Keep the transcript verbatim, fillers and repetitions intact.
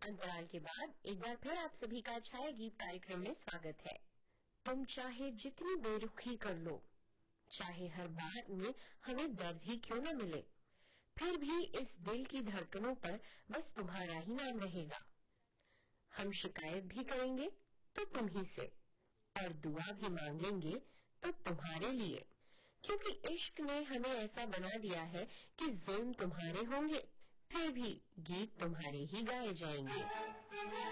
अंतराल के बाद एक बार फिर आप सभी का छाया गीत कार्यक्रम में स्वागत है। तुम चाहे जितनी बेरुखी कर लो, चाहे हर बात में हमें दर्द ही क्यों न मिले, फिर भी इस दिल की धड़कनों पर बस तुम्हारा ही नाम रहेगा। हम शिकायत भी करेंगे तो तुम ही से, और दुआ भी मांगेंगे तो तुम्हारे लिए, क्योंकि इश्क ने हमें ऐसा बना दिया है कि जुल्म तुम्हारे होंगे, फिर भी गीत तुम्हारे ही गाए जाएंगे।